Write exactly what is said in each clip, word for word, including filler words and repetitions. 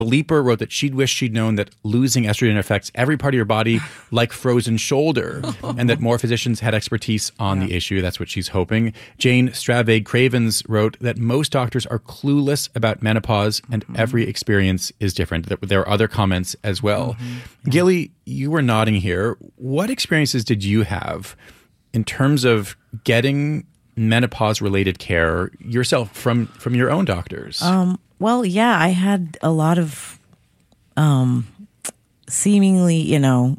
Leaper wrote that she'd wish she'd known that losing estrogen affects every part of your body like frozen shoulder, and that more physicians had expertise on yeah. the issue. That's what she's hoping. Jane Stravade Cravens wrote that most doctors are clueless about menopause, and mm-hmm. every experience is different. There are other comments as well. Mm-hmm. Gilly, you were nodding here. What experiences did you have in terms of getting menopause-related care yourself from, from your own doctors? Um. Well, yeah, I had a lot of um, seemingly, you know,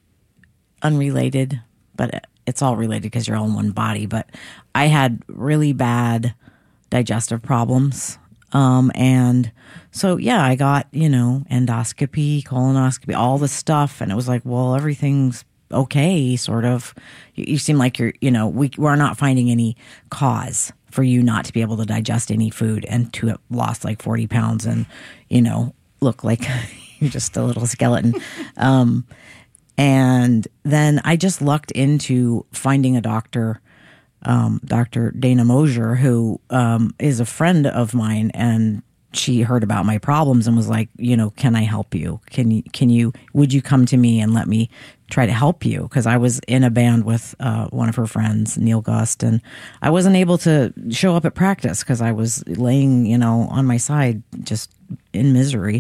unrelated, but it's all related because you're all in one body. But I had really bad digestive problems. Um, and so, yeah, I got, you know, endoscopy, colonoscopy, all the stuff. And it was like, well, everything's okay, sort of. You, you seem like you're, you know, we, we're not finding any cause for you not to be able to digest any food and to have lost like forty pounds and, you know, look like you're just a little skeleton. um, and then I just lucked into finding a doctor, um, Doctor Dana Mosier, who um, is a friend of mine, and she heard about my problems and was like, you know, can I help you? Can you, can you, would you come to me and let me try to help you? Because I was in a band with uh, one of her friends, Neil Gust, and I wasn't able to show up at practice because I was laying, you know, on my side just in misery.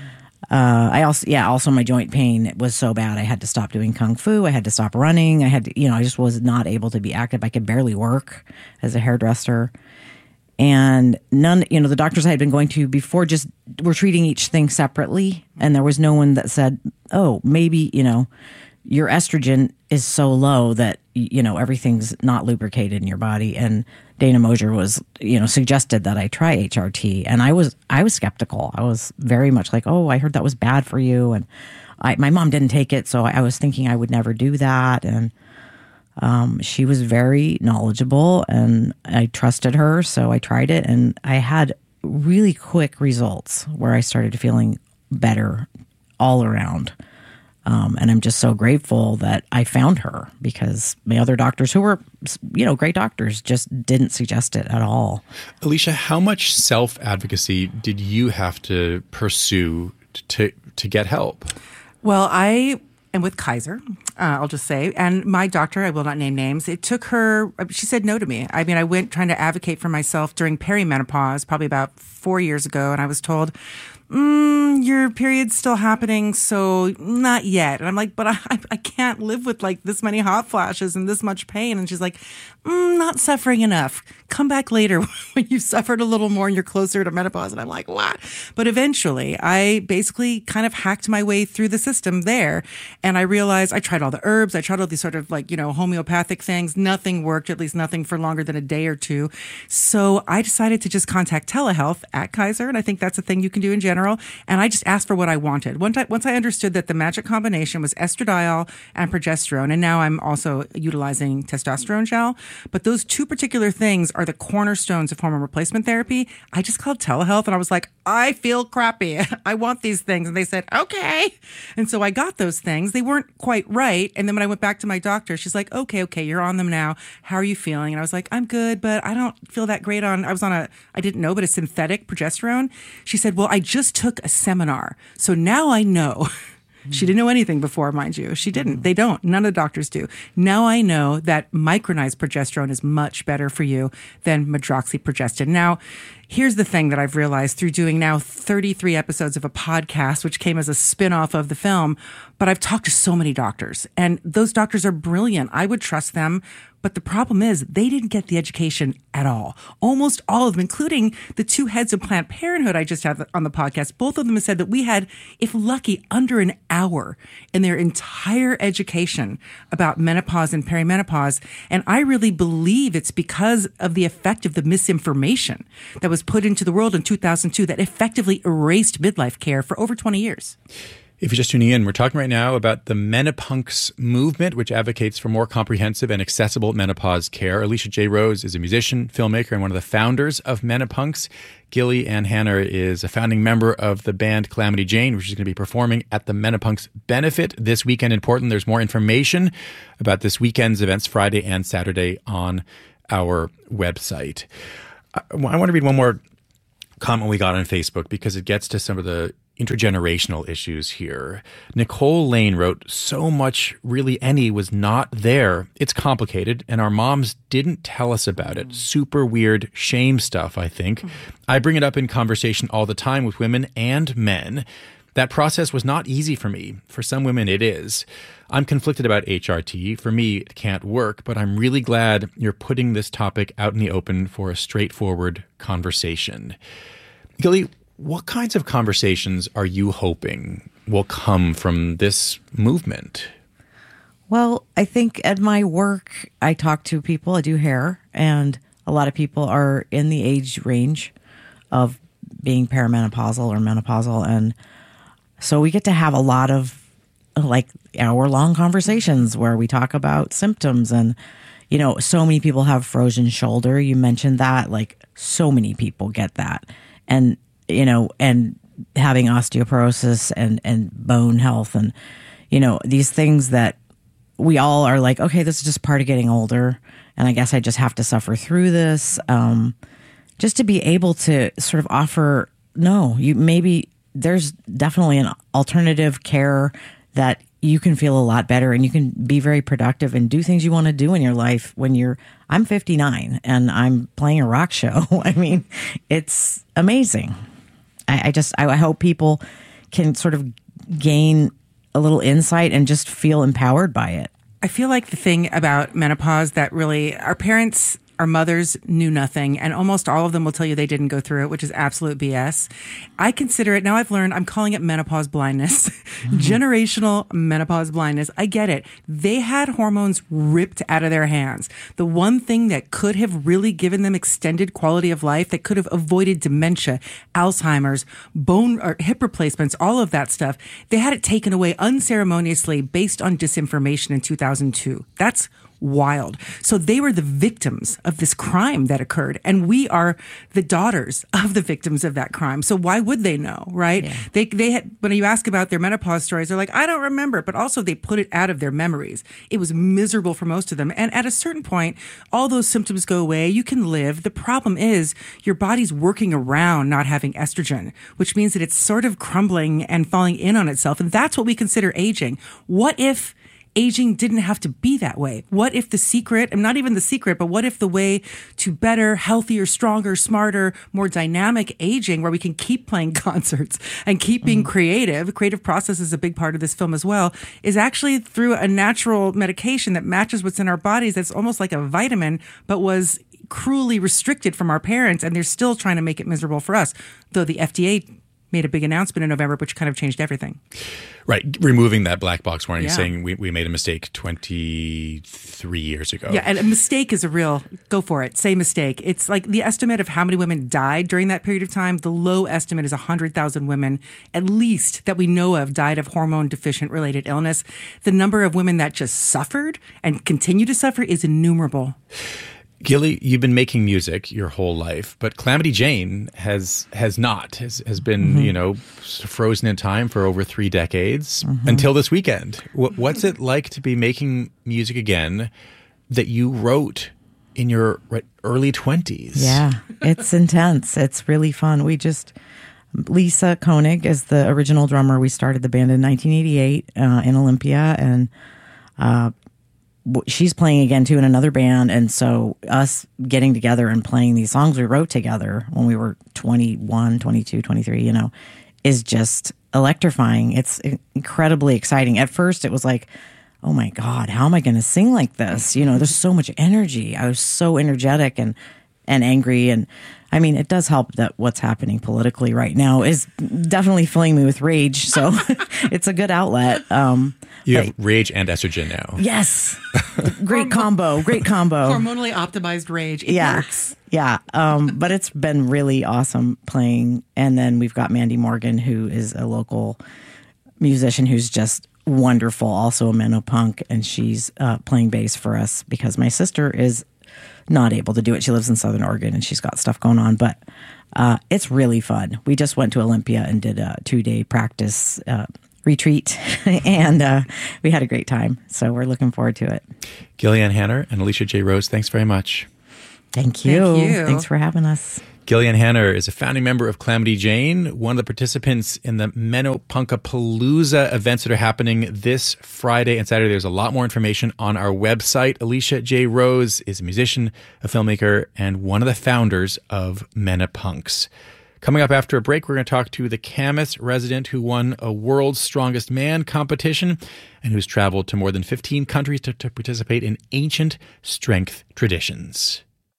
Uh, I also, yeah, also my joint pain was so bad I had to stop doing kung fu. I had to stop running. I had to, you know, I just was not able to be active. I could barely work as a hairdresser. And none, you know, the doctors I had been going to before just were treating each thing separately. And there was no one that said, oh, maybe, you know, your estrogen is so low that, you know, everything's not lubricated in your body. And Dana Mosier was, you know, suggested that I try H R T. And I was, I was skeptical. I was very much like, oh, I heard that was bad for you. And I, my mom didn't take it. So I was thinking I would never do that. And Um, she was very knowledgeable and I trusted her. So I tried it and I had really quick results where I started feeling better all around. Um, and I'm just so grateful that I found her because my other doctors who were, you know, great doctors just didn't suggest it at all. Alicia, how much self-advocacy did you have to pursue to, to get help? Well, I... And with Kaiser, uh, I'll just say, and my doctor, I will not name names, it took her, she said no to me. I mean, I went trying to advocate for myself during perimenopause, probably about four years ago, and I was told, mm, your period's still happening, so not yet. And I'm like, but I, I can't live with like this many hot flashes and this much pain. And she's like, mm, not suffering enough. Come back later when you've suffered a little more and you're closer to menopause. And I'm like, what? But eventually, I basically kind of hacked my way through the system there. And I realized I tried all the herbs. I tried all these sort of like, you know, homeopathic things. Nothing worked, at least nothing for longer than a day or two. So I decided to just contact telehealth at Kaiser. And I think that's a thing you can do in general. And I just asked for what I wanted. One time, once I understood that the magic combination was estradiol and progesterone, and now I'm also utilizing testosterone gel. But those two particular things are the cornerstones of hormone replacement therapy. I just called telehealth and I was like, I feel crappy. I want these things. And they said, okay. And so I got those things. They weren't quite right. And then when I went back to my doctor, she's like, okay, okay, you're on them now. How are you feeling? And I was like, I'm good, but I don't feel that great on, I was on a, I didn't know, but a synthetic progesterone. She said, well, I just took a seminar. So now I know. She didn't know anything before, mind you. She didn't. They don't. None of the doctors do. Now I know that micronized progesterone is much better for you than medroxyprogestin. Now, here's the thing that I've realized through doing now thirty-three episodes of a podcast, which came as a spin-off of the film, but I've talked to so many doctors, and those doctors are brilliant. I would trust them. But the problem is they didn't get the education at all. Almost all of them, including the two heads of Planned Parenthood I just had on the podcast, both of them have said that we had, if lucky, under an hour in their entire education about menopause and perimenopause. And I really believe it's because of the effect of the misinformation that was put into the world in two thousand two that effectively erased midlife care for over twenty years. If you're just tuning in, we're talking right now about the Menopunks movement, which advocates for more comprehensive and accessible menopause care. Alicia J. Rose is a musician, filmmaker, and one of the founders of Menopunks. Gilly Ann Hanner is a founding member of the band Calamity Jane, which is going to be performing at the Menopunks Benefit this weekend in Portland. There's more information about this weekend's events Friday and Saturday on our website. I want to read one more comment we got on Facebook because it gets to some of the intergenerational issues here. Nicole Lane wrote, so much really any was not there. It's complicated, and our moms didn't tell us about it. Super weird shame stuff, I think. I bring it up in conversation all the time with women and men. That process was not easy for me. For some women, it is. I'm conflicted about H R T. For me, it can't work, but I'm really glad you're putting this topic out in the open for a straightforward conversation. Gilly, what kinds of conversations are you hoping will come from this movement? Well, I think at my work, I talk to people, I do hair, and a lot of people are in the age range of being perimenopausal or menopausal. And so we get to have a lot of like hour long conversations where we talk about symptoms. And, you know, so many people have frozen shoulder. You mentioned that, like so many people get that. And, you know, and having osteoporosis and, and bone health and, you know, these things that we all are like, okay, this is just part of getting older. And I guess I just have to suffer through this. Um, just to be able to sort of offer, no, you maybe there's definitely an alternative care that you can feel a lot better and you can be very productive and do things you want to do in your life when you're, I'm fifty-nine and I'm playing a rock show. I mean, it's amazing. I, I just, I, I hope people can sort of gain a little insight and just feel empowered by it. I feel like the thing about menopause that really our parents, our mothers knew nothing, and almost all of them will tell you they didn't go through it, which is absolute B S. I consider it, now I've learned, I'm calling it menopause blindness, mm-hmm. generational menopause blindness. I get it. They had hormones ripped out of their hands. The one thing that could have really given them extended quality of life, that could have avoided dementia, Alzheimer's, bone or hip replacements, all of that stuff, they had it taken away unceremoniously based on disinformation in two thousand two. That's wild. So they were the victims of this crime that occurred, and we are the daughters of the victims of that crime. So why would they know, right? Yeah. They they had, when you ask about their menopause stories, they're like, I don't remember, but also they put it out of their memories. It was miserable for most of them, and at a certain point, all those symptoms go away. You can live. The problem is your body's working around not having estrogen, which means that it's sort of crumbling and falling in on itself, and that's what we consider aging. What if aging didn't have to be that way? What if the secret, and not even the secret, but what if the way to better, healthier, stronger, smarter, more dynamic aging, where we can keep playing concerts and keep being mm. creative, creative process is a big part of this film as well, is actually through a natural medication that matches what's in our bodies, that's almost like a vitamin, but was cruelly restricted from our parents, and they're still trying to make it miserable for us, though the F D A made a big announcement in November, which kind of changed everything. Right. Removing that black box warning, yeah. saying we, we made a mistake twenty-three years ago. Yeah, and a mistake is a real, go for it, say mistake. It's like the estimate of how many women died during that period of time, the low estimate is one hundred thousand women, at least, that we know of, died of hormone deficient related illness. The number of women that just suffered and continue to suffer is innumerable. Gilly, you've been making music your whole life, but Calamity Jane has has not, has, has been, mm-hmm. you know, frozen in time for over three decades mm-hmm. until this weekend. What, what's it like to be making music again that you wrote in your early twenties? Yeah, it's intense. It's really fun. We just, Lisa Koenig is the original drummer. We started the band in nineteen eighty-eight uh, in Olympia, and uh she's playing again too in another band, and so us getting together and playing these songs we wrote together when we were twenty-one, twenty-two, twenty-three, you know, is just electrifying. It's incredibly exciting. At first it was like, oh my God, how am I going to sing like this? You know, there's so much energy. I was so energetic and and angry, and I mean, it does help that what's happening politically right now is definitely filling me with rage, so it's a good outlet. Um You have but, rage and estrogen now. Yes. Great combo. Great combo. Hormonally optimized rage. It yeah. works. Yeah. Um, but it's been really awesome playing. And then we've got Mandy Morgan, who is a local musician who's just wonderful, also a menopunk. And she's uh, playing bass for us because my sister is not able to do it. She lives in Southern Oregon and she's got stuff going on. But uh, it's really fun. We just went to Olympia and did a two-day practice uh retreat, and uh, we had a great time. So we're looking forward to it. Gillian Hanner and Alicia J. Rose, thanks very much. Thank you. Thank you. Thanks for having us. Gillian Hanner is a founding member of Calamity Jane, one of the participants in the Menopunkapalooza events that are happening this Friday and Saturday. There's a lot more information on our website. Alicia J. Rose is a musician, a filmmaker, and one of the founders of Menopunks. Coming up after a break, we're going to talk to the Camas resident who won a World's Strongest Man competition and who's traveled to more than fifteen countries to, to participate in ancient strength traditions.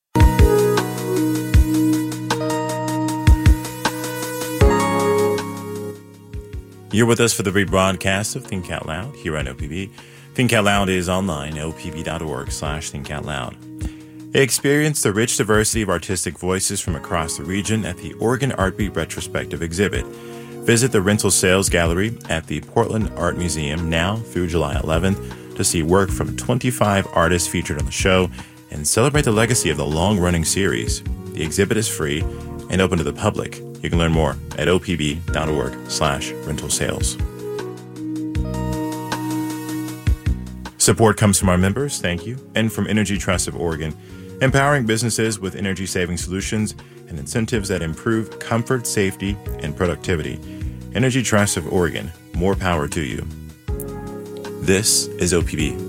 You're with us for the rebroadcast of Think Out Loud here on O P B. Think Out Loud is online, opb.org slash Think Out Loud. Experience the rich diversity of artistic voices from across the region at the Oregon Artbeat Retrospective exhibit. Visit the Rental Sales Gallery at the Portland Art Museum now through July eleventh to see work from twenty-five artists featured on the show and celebrate the legacy of the long-running series. The exhibit is free and open to the public. You can learn more at opb.org slash rental sales. Support comes from our members, thank you, and from Energy Trust of Oregon, empowering businesses with energy-saving solutions and incentives that improve comfort, safety, and productivity. Energy Trust of Oregon, more power to you. This is O P B.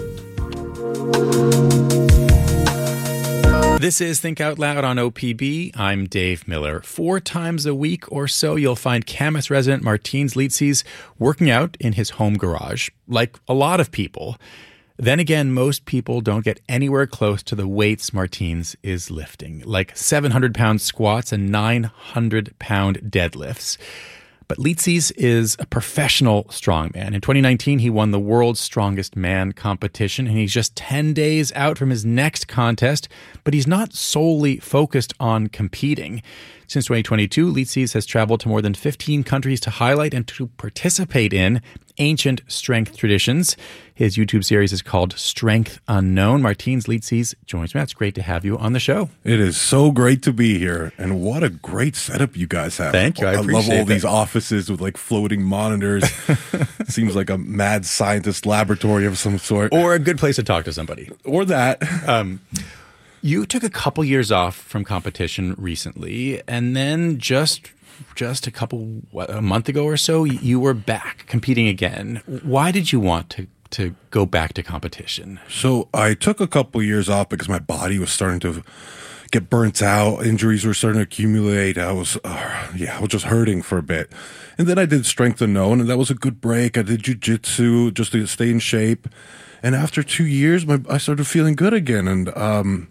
This is Think Out Loud on O P B. I'm Dave Miller. Four times a week or so, you'll find Camas resident Martins Litzis working out in his home garage, like a lot of people. Then again, most people don't get anywhere close to the weights Martins is lifting, like seven hundred pound squats and nine hundred pound deadlifts. But Litzis is a professional strongman. In twenty nineteen, he won the World's Strongest Man competition, and he's just ten days out from his next contest, but he's not solely focused on competing. Since twenty twenty-two, Litzis has traveled to more than fifteen countries to highlight and to participate in ancient strength traditions. His YouTube series is called Strength Unknown. Martins Litzis joins me. It's great to have you on the show. It is so great to be here, and what a great setup you guys have. Thank you. I, I love all that. these offices with like floating monitors. Seems like a mad scientist laboratory of some sort. Or a good place to talk to somebody. Or that. Um, you took a couple years off from competition recently, and then just just a couple what, a month ago or so, you were back competing again. Why did you want to to go back to competition? So I took a couple years off because my body was starting to get burnt out. Injuries were starting to accumulate. I was, uh, yeah, I was just hurting for a bit. And then I did Strength Unknown, and that was a good break. I did jiu-jitsu just to stay in shape. And after two years, my, I started feeling good again. And um,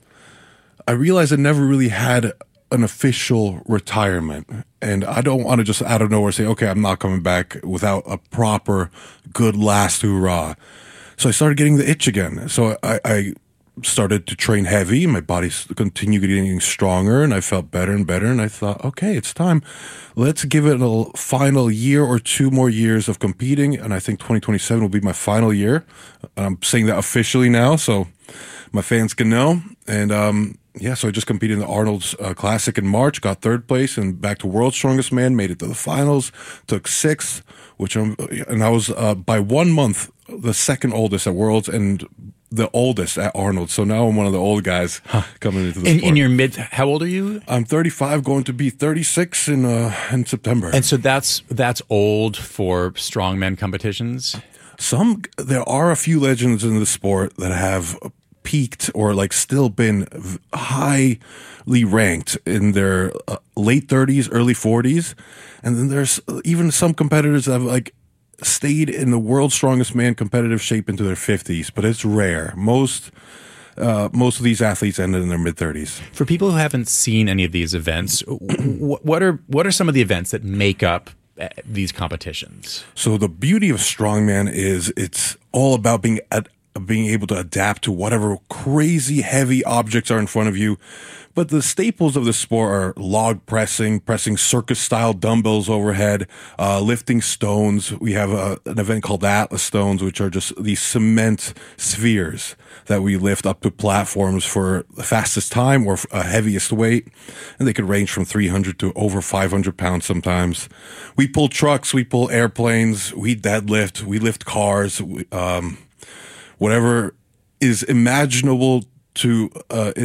I realized I never really had an official retirement. And I don't want to just out of nowhere say, okay, I'm not coming back without a proper good last hurrah. So I started getting the itch again. So I, I started to train heavy. My body continued getting stronger, and I felt better and better. And I thought, okay, it's time. Let's give it a final year or two more years of competing. And I think twenty twenty-seven will be my final year. I'm saying that officially now, so my fans can know. And, um, yeah, so I just competed in the Arnold's uh, Classic in March, got third place, and back to World's Strongest Man, made it to the finals, took sixth, which I'm, and I was uh, by one month the second oldest at Worlds and the oldest at Arnold. So now I'm one of the old guys huh. coming into the in, sport. In your mid, how old are you? I'm thirty-five, going to be thirty-six in uh, in September. And so that's that's old for strongman competitions. Some there are a few legends in the sport that have peaked or like still been highly ranked in their uh, late thirties, early forties. And then there's even some competitors that have like stayed in the World's Strongest Man competitive shape into their fifties, but it's rare. Most uh, most of these athletes ended in their mid thirties. For people who haven't seen any of these events, what are what are some of the events that make up these competitions? So the beauty of strongman is it's all about being at being able to adapt to whatever crazy heavy objects are in front of you. But the staples of the sport are log pressing, pressing circus-style dumbbells overhead, uh, lifting stones. We have a, an event called Atlas Stones, which are just these cement spheres that we lift up to platforms for the fastest time or uh, heaviest weight. And they could range from three hundred to over five hundred pounds sometimes. We pull trucks, we pull airplanes, we deadlift, we lift cars, we, um, whatever is imaginable to uh,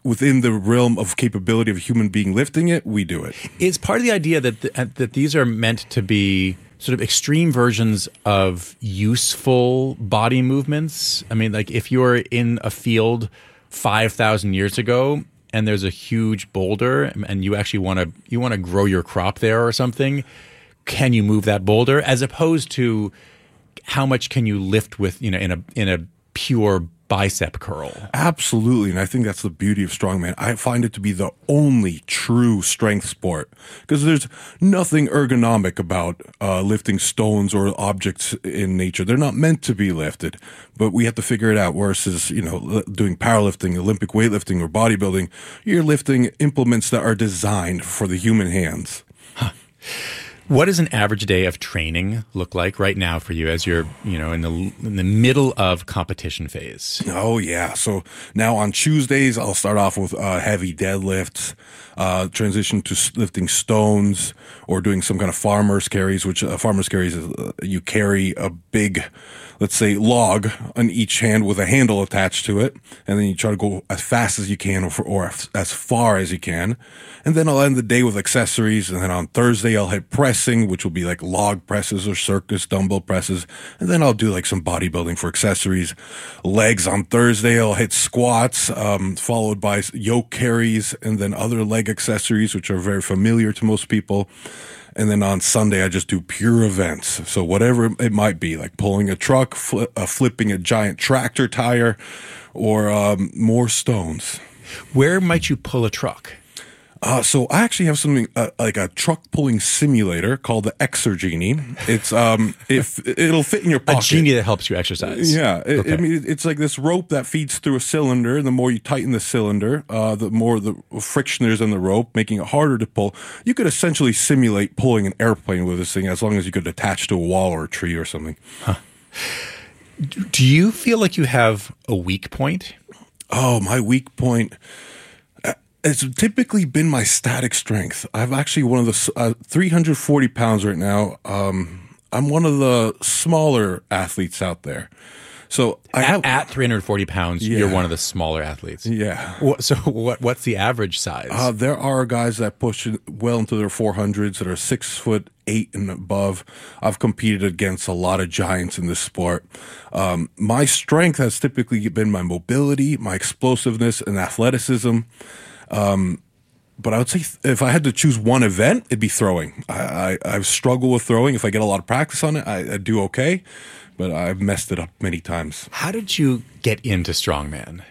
within the realm of capability of a human being lifting it, we do it. Is part of the idea that th- that these are meant to be sort of extreme versions of useful body movements? I mean, like if you're in a field five thousand years ago and there's a huge boulder and you actually want to you want to grow your crop there or something, can you move that boulder, as opposed to how much can you lift with, you know, in a in a pure bicep curl? Absolutely, and I think that's the beauty of strongman. I find it to be the only true strength sport because there's nothing ergonomic about uh, lifting stones or objects in nature. They're not meant to be lifted, but we have to figure it out. Versus, you know, doing powerlifting, Olympic weightlifting, or bodybuilding, you're lifting implements that are designed for the human hands. Huh. What does an average day of training look like right now for you as you're, you know, in the in the middle of competition phase? Oh, yeah. So now on Tuesdays, I'll start off with uh, heavy deadlifts, uh, transition to lifting stones or doing some kind of farmer's carries, which uh, farmer's carries is uh, you carry a big, let's say, log on each hand with a handle attached to it, and then you try to go as fast as you can or, or as far as you can. And then I'll end the day with accessories, and then on Thursday I'll hit pressing, which will be like log presses or circus dumbbell presses, and then I'll do like some bodybuilding for accessories. Legs on Thursday I'll hit squats, um, followed by yoke carries, and then other leg accessories, which are very familiar to most people. And then on Sunday, I just do pure events. So whatever it might be, like pulling a truck, fli- uh, flipping a giant tractor tire, or um, more stones. Where might you pull a truck? Uh, so I actually have something uh, like a truck pulling simulator called the Exergenie. It's um, if it'll fit in your pocket. A genie that helps you exercise. Yeah, it, Okay. I mean, it's like this rope that feeds through a cylinder. And the more you tighten the cylinder, uh, the more the friction there is on the rope, making it harder to pull. You could essentially simulate pulling an airplane with this thing, as long as you could attach to a wall or a tree or something. Huh. Do you feel like you have a weak point? Oh, my weak point. It's typically been my static strength. I've actually one of the uh, three hundred forty pounds right now. Um, I'm one of the smaller athletes out there. So I at, have at three hundred forty pounds, Yeah. you're one of the smaller athletes. Yeah. What, so what? What's the average size? Uh, there are guys that push it well into their four hundreds that are six foot eight and above. I've competed against a lot of giants in this sport. Um, my strength has typically been my mobility, my explosiveness, and athleticism. Um, but I would say th- if I had to choose one event, it'd be throwing. I, I, I've struggled with throwing. If I get a lot of practice on it, I, I do okay, but I've messed it up many times. How did you get into strongman?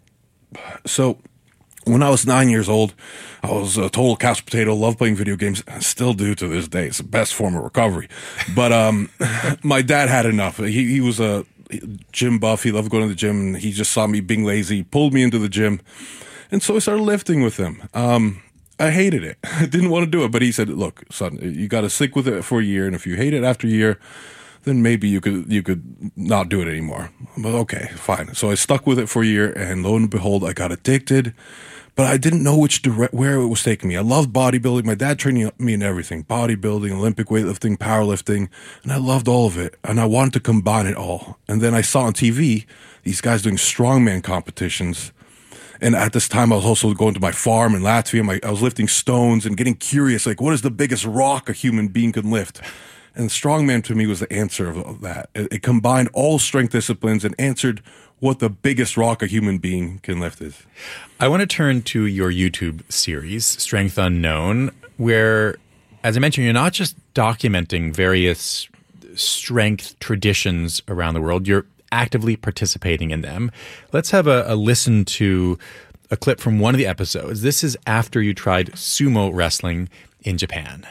So when I was nine years old, I was a total couch potato, loved playing video games, and still do to this day. It's the best form of recovery. But um, my dad had enough. He, he was a gym buff. He loved going to the gym, and he just saw me being lazy, pulled me into the gym. And so I started lifting with him. Um, I hated it. I didn't want to do it. But he said, look, son, you got to stick with it for a year. And if you hate it after a year, then maybe you could you could not do it anymore. But okay, fine. So I stuck with it for a year. And lo and behold, I got addicted. But I didn't know which dire- where it was taking me. I loved bodybuilding. My dad trained me in everything. Bodybuilding, Olympic weightlifting, powerlifting. And I loved all of it. And I wanted to combine it all. And then I saw on T V these guys doing strongman competitions. And at this time, I was also going to my farm in Latvia. My, I was lifting stones and getting curious, like, what is the biggest rock a human being can lift? And strongman to me was the answer of that. It, it combined all strength disciplines and answered what the biggest rock a human being can lift is. I want to turn to your YouTube series, Strength Unknown, where, as I mentioned, you're not just documenting various strength traditions around the world. You're actively participating in them. Let's have a, a listen to a clip from one of the episodes. This is after you tried sumo wrestling in Japan.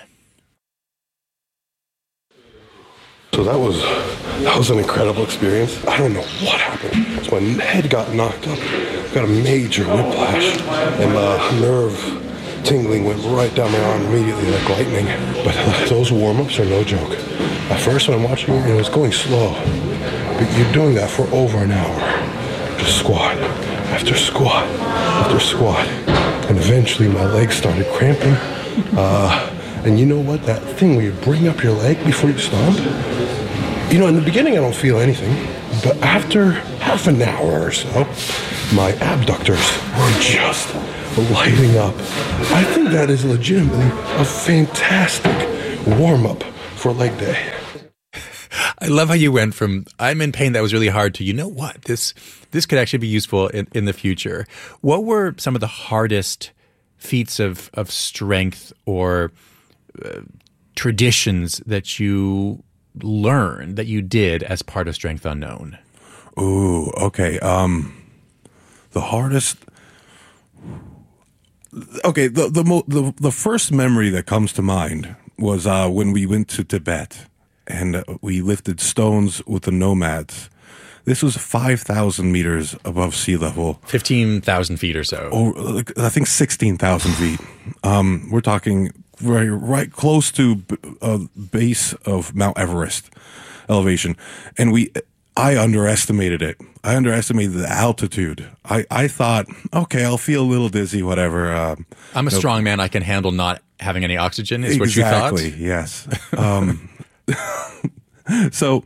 So that was that was an incredible experience. I don't know what happened. So my head got knocked up, got a major whiplash, and uh, nerve tingling went right down my arm immediately like lightning. But uh, those warm-ups are no joke. At first when I'm watching it, it was going slow. But you're doing that for over an hour. Just squat after squat after squat. And eventually my legs started cramping. Uh, and you know what? That thing where you bring up your leg before you stomp? You know, in the beginning I don't feel anything. But after half an hour or so, my abductors were just lighting up. I think that is legitimately a fantastic warm-up for leg day. I love how you went from I'm in pain, that was really hard, to you know what, this this could actually be useful in, in the future. What were some of the hardest feats of, of strength or uh, traditions that you learned, that you did as part of Strength Unknown? Ooh, okay. Um, the hardest. Okay, the the mo- the the first memory that comes to mind was uh, when we went to Tibet and uh, we lifted stones with the nomads. This was five thousand meters above sea level. fifteen thousand feet or so. Oh, like, I think sixteen thousand feet. Um, we're talking right, right close to a base of Mount Everest elevation. And we, I underestimated it. I underestimated the altitude. I, I thought, okay, I'll feel a little dizzy, whatever. Um, I'm a no, strong man. I can handle not having any oxygen, is exactly, what you thought? Yes. Um, so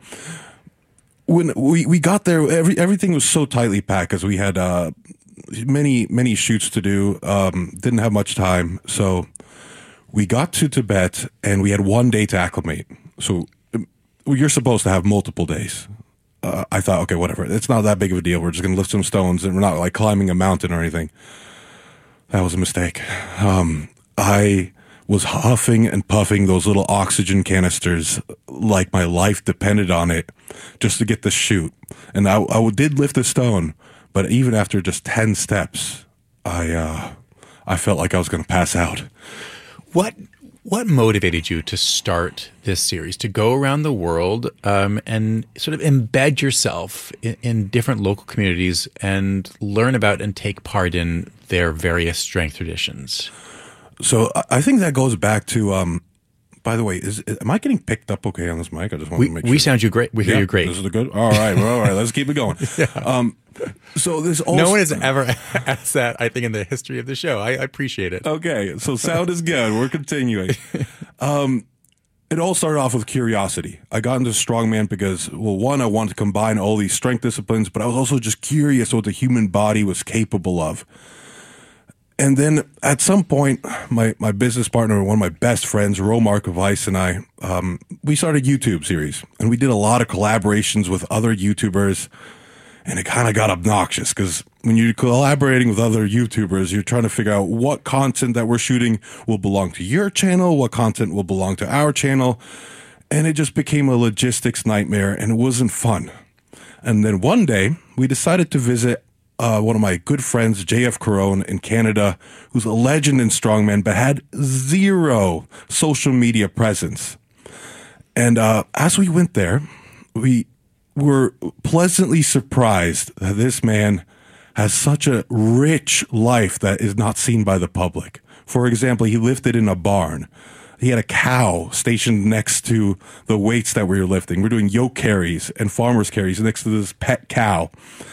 when we, we got there, every, everything was so tightly packed because we had uh, many, many shoots to do. Um, didn't have much time. So we got to Tibet and we had one day to acclimate. So um, you're supposed to have multiple days. Uh, I thought, okay, whatever. It's not that big of a deal. We're just going to lift some stones and we're not like climbing a mountain or anything. That was a mistake. Um, I was huffing and puffing those little oxygen canisters like my life depended on it just to get the chute. And I, I did lift a stone, but even after just ten steps, I, uh, I felt like I was going to pass out. What what motivated you to start this series, to go around the world um, and sort of embed yourself in, in different local communities and learn about and take part in their various strength traditions? So I think that goes back to, um, by the way, is am I getting picked up okay on this mic? I just want We, to make we sure. sound you great. We hear Yeah, you great. This is good. All right, well, all right. Let's keep it going. yeah. Um, so there's also No one has ever asked that, I think, in the history of the show. I, I appreciate it. Okay, so sound is good. We're continuing. Um, it all started off with curiosity. I got into strongman because, well, one, I wanted to combine all these strength disciplines, but I was also just curious what the human body was capable of. And then at some point, my, my business partner, one of my best friends, Romark Weiss, and I, um, we started a YouTube series. And we did a lot of collaborations with other YouTubers. And it kind of got obnoxious because when you're collaborating with other YouTubers, you're trying to figure out what content that we're shooting will belong to your channel, what content will belong to our channel. And it just became a logistics nightmare and it wasn't fun. And then one day, we decided to visit Uh, one of my good friends, J F Carone in Canada, who's a legend in strongman, but had zero social media presence. And uh, as we went there, we were pleasantly surprised that this man has such a rich life that is not seen by the public. For example, he lifted in a barn. He had a cow stationed next to the weights that we were lifting. We're doing yoke carries and farmer's carries next to this pet cow.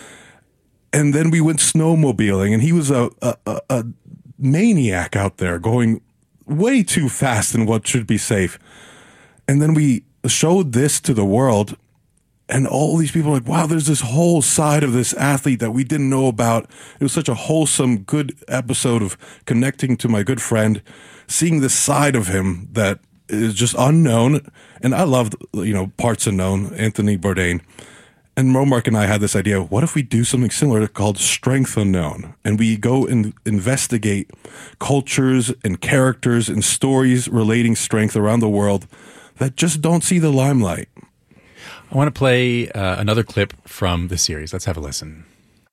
And then we went snowmobiling, and he was a, a, a maniac out there going way too fast in what should be safe. And then we showed this to the world, and all these people were like, wow, there's this whole side of this athlete that we didn't know about. It was such a wholesome, good episode of connecting to my good friend, seeing this side of him that is just unknown. And I loved, you know, parts unknown, Anthony Bourdain. And Romark and I had this idea, what if we do something similar called Strength Unknown? And we go and investigate cultures and characters and stories relating strength around the world that just don't see the limelight. I want to play uh, another clip from the series. Let's have a listen.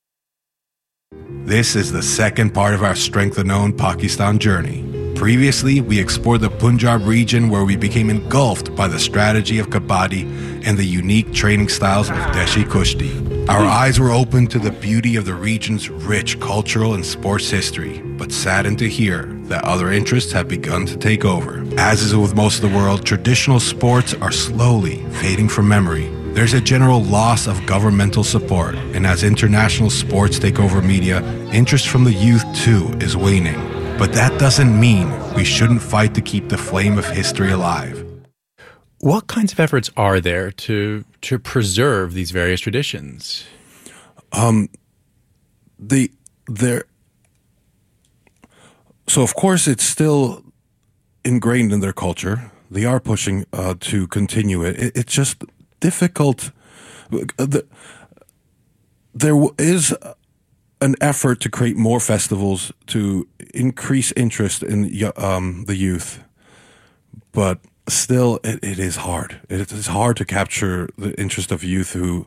This is the second part of our Strength Unknown Pakistan journey. Previously, we explored the Punjab region where we became engulfed by the strategy of Kabaddi and the unique training styles of Deshi Kushti. Our eyes were opened to the beauty of the region's rich cultural and sports history, but saddened to hear that other interests have begun to take over. As is with most of the world, traditional sports are slowly fading from memory. There's a general loss of governmental support, and as international sports take over media, interest from the youth too is waning. But that doesn't mean we shouldn't fight to keep the flame of history alive. What kinds of efforts are there to to preserve these various traditions? Um, the there. So of course it's still ingrained in their culture. They are pushing uh, to continue it. it. It's just difficult. The, there is an effort to create more festivals to increase interest in um, the youth, but still it, it is hard. It is hard to capture the interest of youth who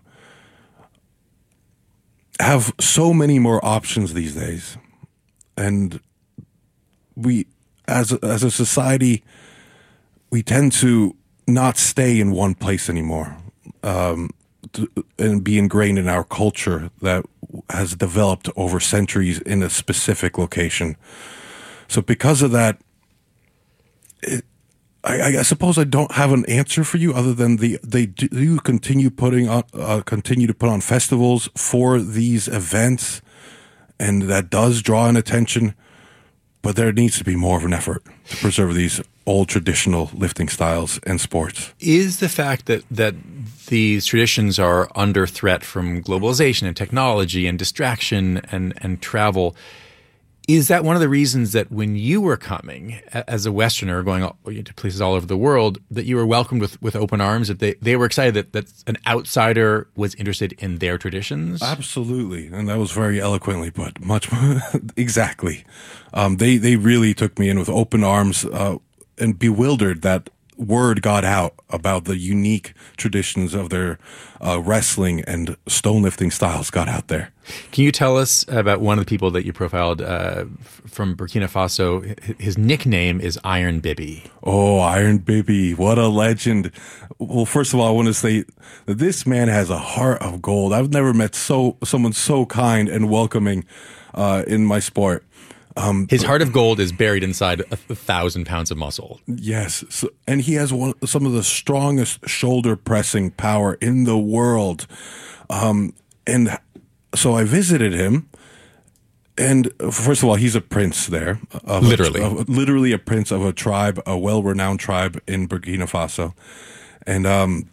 have so many more options these days. And we, as a, as a society, we tend to not stay in one place anymore, um, to, and be ingrained in our culture that has developed over centuries in a specific location. So because of that, it, I, I suppose I don't have an answer for you other than the they do continue putting on uh, continue to put on festivals for these events, and that does draw in attention. But there needs to be more of an effort to preserve these old traditional lifting styles and sports. Is the fact that that these traditions are under threat from globalization and technology and distraction and, and travel, is that one of the reasons that when you were coming as a Westerner going to places all over the world, that you were welcomed with, with open arms, that they, they were excited that, that an outsider was interested in their traditions? Absolutely. And that was very eloquently put. Much more exactly. Um, they, they really took me in with open arms uh, and bewildered that word got out about the unique traditions of their uh, wrestling and stone lifting styles got out there. Can you tell us about one of the people that you profiled uh, from Burkina Faso? His nickname is Iron Bibi. Oh, Iron Bibi. What a legend. Well, first of all, I want to say that this man has a heart of gold. I've never met so someone so kind and welcoming uh, in my sport. Um, His heart of gold is buried inside a, a thousand pounds of muscle. Yes. So, and he has one, some of the strongest shoulder pressing power in the world. Um, and so I visited him. And first of all, he's a prince there. Of literally. A, of, literally a prince of a tribe, a well-renowned tribe in Burkina Faso. And, um,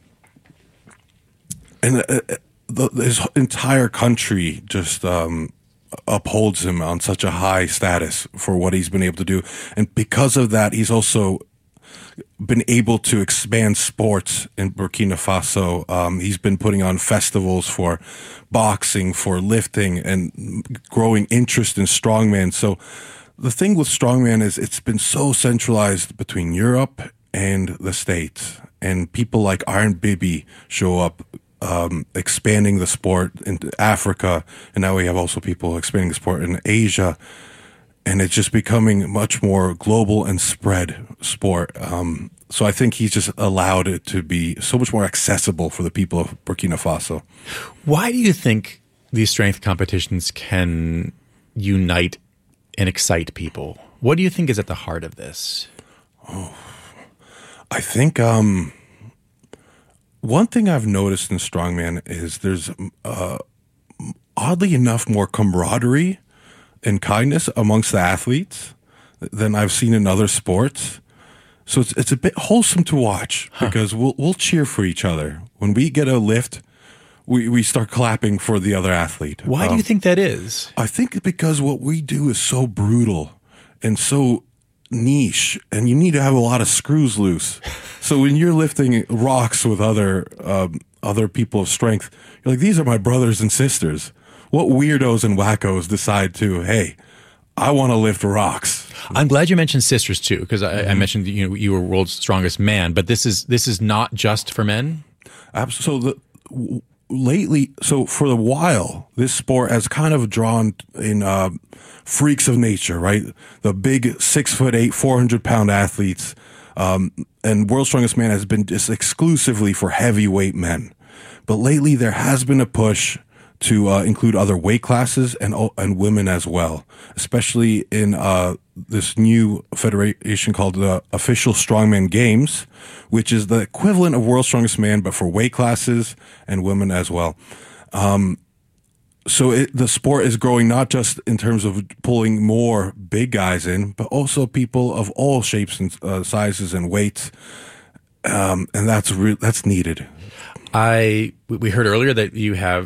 and uh, the, his entire country just, um, upholds him on such a high status for what he's been able to do. And because of that, he's also been able to expand sports in Burkina Faso. Um, he's been putting on festivals for boxing, for lifting, and growing interest in strongman. So the thing with strongman is it's been so centralized between Europe and the States. And people like Iron Bibi show up Um, expanding the sport into Africa, and now we have also people expanding the sport in Asia, and it's just becoming much more global and spread sport. Um, so I think he's just allowed it to be so much more accessible for the people of Burkina Faso. Why do you think these strength competitions can unite and excite people? What do you think is at the heart of this? Oh, I think um, one thing I've noticed in strongman is there's uh, oddly enough more camaraderie and kindness amongst the athletes than I've seen in other sports. So it's it's a bit wholesome to watch because huh. we'll we'll cheer for each other when we get a lift. We we start clapping for the other athlete. Why um, do you think that is? I think because what we do is so brutal and so niche, and you need to have a lot of screws loose. So when you're lifting rocks with other um, other people of strength, you're like, these are my brothers and sisters. What weirdos and wackos decide to, hey, I want to lift rocks? I'm glad you mentioned sisters too, because I, mm-hmm. I mentioned you know you were world's strongest man, but this is this is not just for men. Absolutely. So lately, so for a while, this sport has kind of drawn in uh, freaks of nature, right? The big six foot eight, four hundred pound athletes, um, and World's Strongest Man has been just exclusively for heavyweight men. But lately, there has been a push to uh, include other weight classes and and women as well, especially in uh, this new federation called the Official Strongman Games, which is the equivalent of World's Strongest Man, but for weight classes and women as well. Um, so it, the sport is growing not just in terms of pulling more big guys in, but also people of all shapes and uh, sizes and weights, um, and that's re- that's needed. I we heard earlier that you have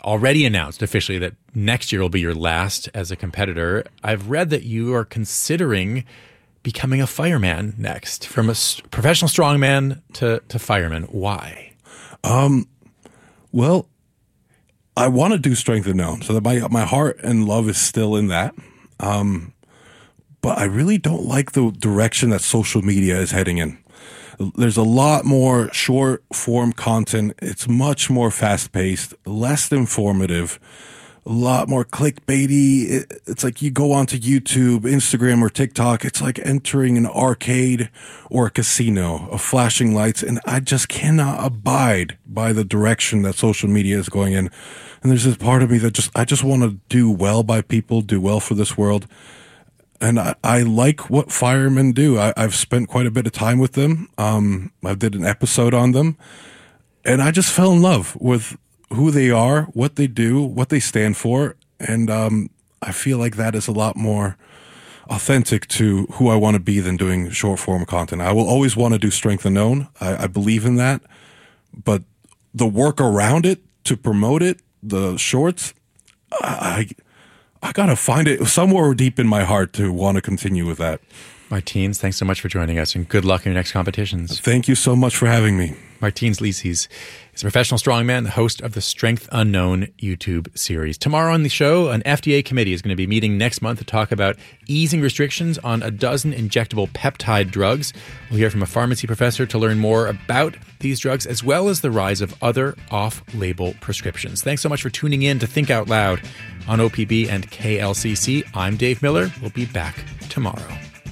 already announced officially that next year will be your last as a competitor. I've read that you are considering becoming a fireman next, from a s- professional strongman to, to fireman. Why? Um, well, I want to do strength unknown, so that my my heart and love is still in that. Um, but I really don't like the direction that social media is heading in. There's a lot more short form content. It's much more fast paced, less informative, a lot more clickbaity. It's like you go onto YouTube, Instagram, or TikTok. It's like entering an arcade or a casino of flashing lights. And I just cannot abide by the direction that social media is going in. And there's this part of me that just, I just want to do well by people, do well for this world. And I, I like what firemen do. I, I've spent quite a bit of time with them. Um, I did an episode on them. And I just fell in love with who they are, what they do, what they stand for. And um, I feel like that is a lot more authentic to who I want to be than doing short form content. I will always want to do strength unknown. I, I believe in that. But the work around it to promote it, the shorts, I... I got to find it somewhere deep in my heart to want to continue with that. Martins, thanks so much for joining us, and good luck in your next competitions. Thank you so much for having me. Martins Licis is a professional strongman, the host of the Strength Unknown YouTube series. Tomorrow on the show, an F D A committee is going to be meeting next month to talk about easing restrictions on a dozen injectable peptide drugs. We'll hear from a pharmacy professor to learn more about these drugs, as well as the rise of other off-label prescriptions. Thanks so much for tuning in to Think Out Loud on O P B and K L C C. I'm Dave Miller. We'll be back tomorrow.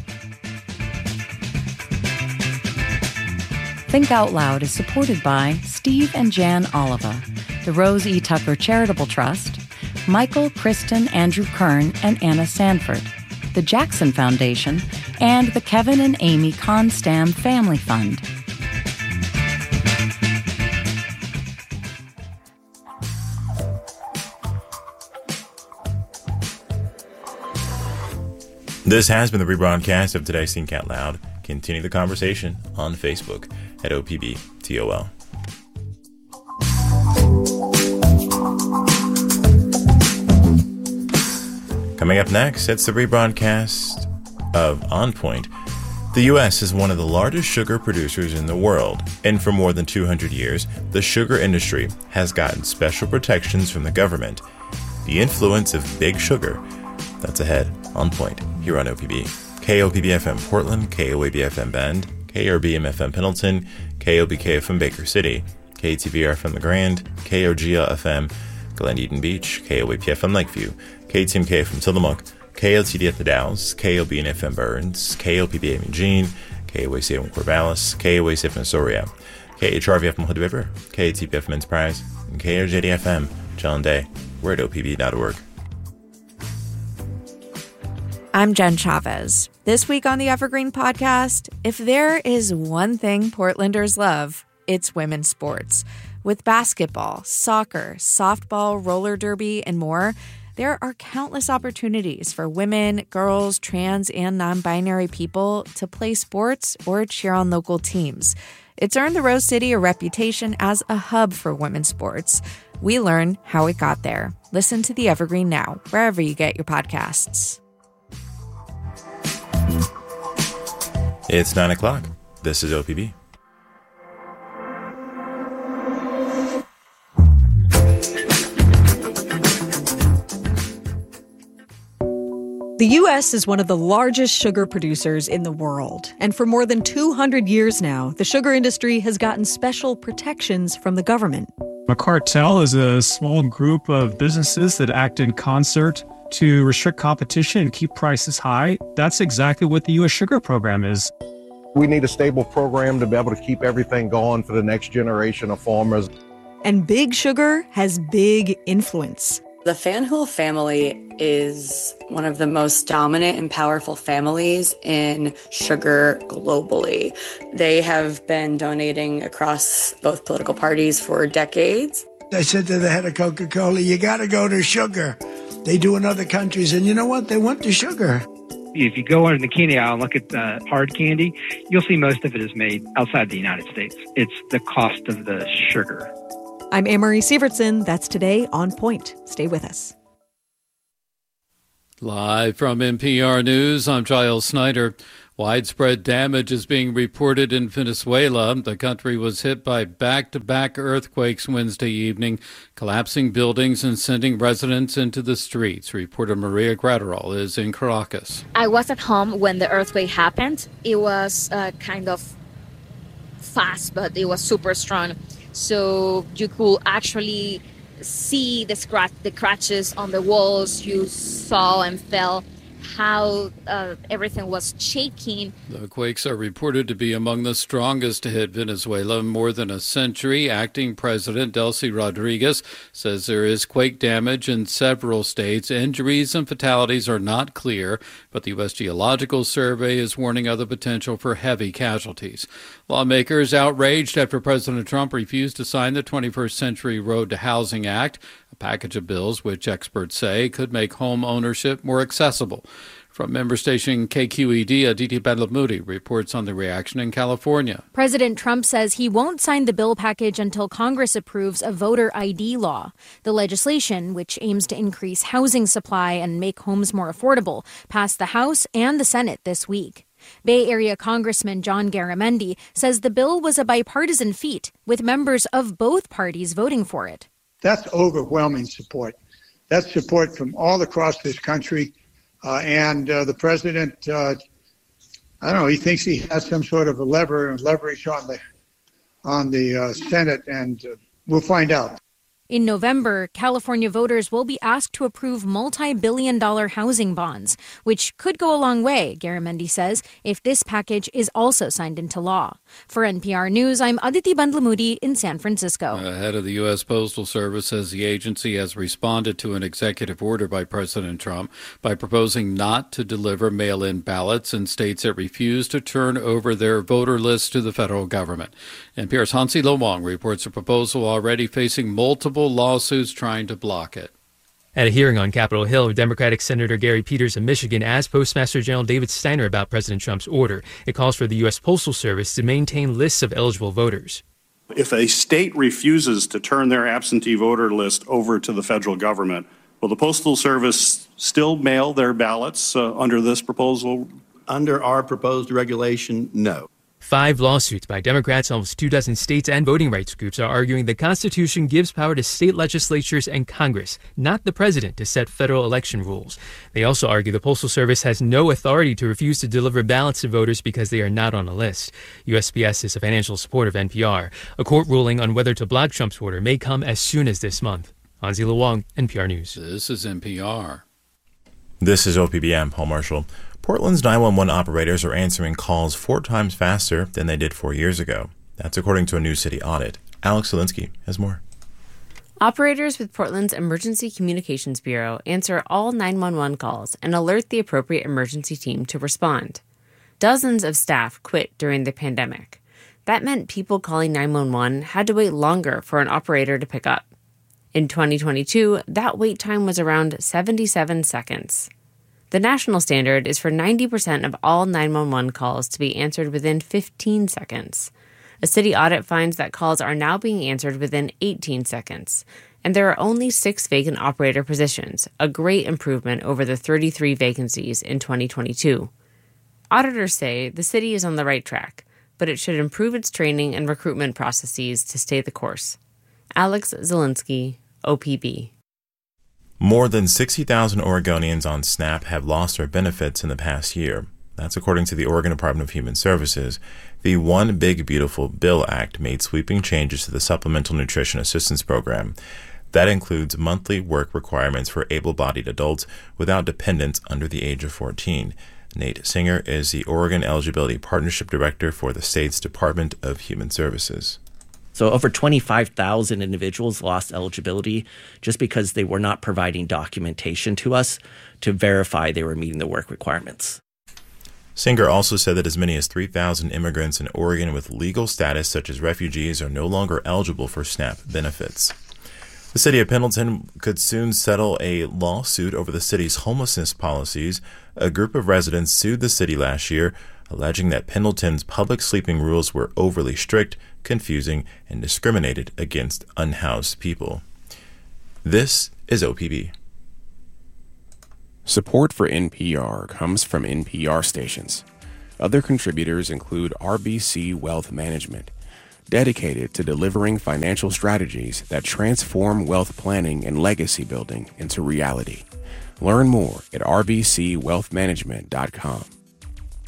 Think Out Loud is supported by Steve and Jan Oliva, the Rose E. Tucker Charitable Trust, Michael, Kristen, Andrew Kern, and Anna Sanford, the Jackson Foundation, and the Kevin and Amy Constam Family Fund. This has been the rebroadcast of today's Think Out Loud. Continue the conversation on Facebook at O P B T O L. Coming up next, it's the rebroadcast of On Point. The U S is one of the largest sugar producers in the world, and for more than two hundred years, the sugar industry has gotten special protections from the government. The influence of big sugar. That's ahead on Point here on O P B. K O P B F M Portland, K O A B F M Bend, K R B M F M Pendleton, K O B K F M Baker City, K T V R F M La Grande, K O G L F M Glen Eden Beach, K O A P F M Lakeview, K T M K F M Tillamook, K L T D at the Dalles, K O B N F M Burns, K O P B A M Eugene, K O A C F M Corvallis, K O A C F M Soria, K H R V F M Hood River, K T P F M Enterprise, and K R J D F M John Day. We're at O P B dot org. I'm Jen Chavez. This week on the Evergreen Podcast, if there is one thing Portlanders love, it's women's sports. With basketball, soccer, softball, roller derby, and more, there are countless opportunities for women, girls, trans, and non-binary people to play sports or cheer on local teams. It's earned the Rose City a reputation as a hub for women's sports. We learn how it got there. Listen to the Evergreen now, wherever you get your podcasts. It's nine o'clock. This is O P B. The U S is one of the largest sugar producers in the world. And for more than two hundred years now, the sugar industry has gotten special protections from the government. A cartel is a small group of businesses that act in concert to restrict competition and keep prices high. That's exactly what the U S Sugar Program is. We need a stable program to be able to keep everything going for the next generation of farmers. And Big Sugar has big influence. The Fanjul family is one of the most dominant and powerful families in sugar globally. They have been donating across both political parties for decades. I said to the head of Coca-Cola, you got to go to sugar. They do in other countries, and you know what? They went to sugar. If you go under the candy aisle and look at the hard candy, you'll see most of it is made outside the United States. It's the cost of the sugar. I'm Anne-Marie Sievertson. That's Today on Point. Stay with us. Live from N P R News, I'm Giles Snyder. Widespread damage is being reported in Venezuela. The country was hit by back-to-back earthquakes Wednesday evening, collapsing buildings and sending residents into the streets. Reporter Maria Graterol is in Caracas. I was at home when the earthquake happened. It was uh, kind of fast, but it was super strong. So you could actually see the scratch, the scratches on the walls. You saw and felt how uh, everything was shaking. The quakes are reported to be among the strongest to hit Venezuela in more than a century. Acting President Delcy Rodriguez says there is quake damage in several states. Injuries and fatalities are not clear, but the U S Geological Survey is warning of the potential for heavy casualties. Lawmakers outraged after President Trump refused to sign the twenty-first Century Road to Housing Act, a package of bills which experts say could make home ownership more accessible. From member station K Q E D, Aditi Badlamudi reports on the reaction in California. President Trump says he won't sign the bill package until Congress approves a voter I D law. The legislation, which aims to increase housing supply and make homes more affordable, passed the House and the Senate this week. Bay Area Congressman John Garamendi says the bill was a bipartisan feat, with members of both parties voting for it. That's overwhelming support. That's support from all across this country. Uh, and uh, the president, uh, I don't know, he thinks he has some sort of a lever and leverage on the on the uh, Senate, and uh, we'll find out. In November, California voters will be asked to approve multi-billion dollar housing bonds, which could go a long way, Garamendi says, if this package is also signed into law. For N P R News, I'm Aditi Bandlamudi in San Francisco. The head of the U S Postal Service says the agency has responded to an executive order by President Trump by proposing not to deliver mail-in ballots in states that refuse to turn over their voter lists to the federal government. N P R's Hansi Lo Wong reports a proposal already facing multiple lawsuits trying to block it. At a hearing on Capitol Hill, Democratic Senator Gary Peters of Michigan asked Postmaster General David Steiner about President Trump's order. It calls for the U S Postal Service to maintain lists of eligible voters. If a state refuses to turn their absentee voter list over to the federal government, will the Postal Service still mail their ballots uh, under this proposal? Under our proposed regulation, no. Five lawsuits by Democrats in almost two dozen states and voting rights groups are arguing the Constitution gives power to state legislatures and Congress, not the president, to set federal election rules. They also argue the Postal Service has no authority to refuse to deliver ballots to voters because they are not on a list. U S P S is a financial supporter of N P R. A court ruling on whether to block Trump's order may come as soon as this month. Hansi Lo Wong, N P R News. This is N P R. This is O P B. I'm Paul Marshall. Portland's nine one one operators are answering calls four times faster than they did four years ago. That's according to a new city audit. Alex Zielinski has more. Operators with Portland's Emergency Communications Bureau answer all nine one one calls and alert the appropriate emergency team to respond. Dozens of staff quit during the pandemic. That meant people calling nine one one had to wait longer for an operator to pick up. In twenty twenty-two, that wait time was around seventy-seven seconds. The national standard is for ninety percent of all nine one one calls to be answered within fifteen seconds. A city audit finds that calls are now being answered within eighteen seconds, and there are only six vacant operator positions, a great improvement over the thirty-three vacancies in twenty twenty-two. Auditors say the city is on the right track, but it should improve its training and recruitment processes to stay the course. Alex Zielinski, O P B. More than sixty thousand Oregonians on SNAP have lost their benefits in the past year. That's according to the Oregon Department of Human Services. The One Big Beautiful Bill Act made sweeping changes to the Supplemental Nutrition Assistance Program. That includes monthly work requirements for able-bodied adults without dependents under the age of fourteen. Nate Singer is the Oregon Eligibility Partnership Director for the state's Department of Human Services. So over twenty-five thousand individuals lost eligibility just because they were not providing documentation to us to verify they were meeting the work requirements. Singer also said that as many as three thousand immigrants in Oregon with legal status, such as refugees, are no longer eligible for SNAP benefits. The city of Pendleton could soon settle a lawsuit over the city's homelessness policies. A group of residents sued the city last year, alleging that Pendleton's public sleeping rules were overly strict, confusing, and discriminated against unhoused people. This is O P B. Support for N P R comes from N P R stations. Other contributors include R B C Wealth Management, dedicated to delivering financial strategies that transform wealth planning and legacy building into reality. Learn more at r b c wealth management dot com.